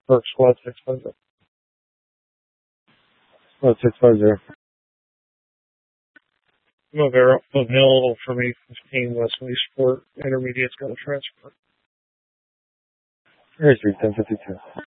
Kirk Squad 650. Squad 650. Available from 815 West Leesport. Intermediate's got a transfer. Here's 1052.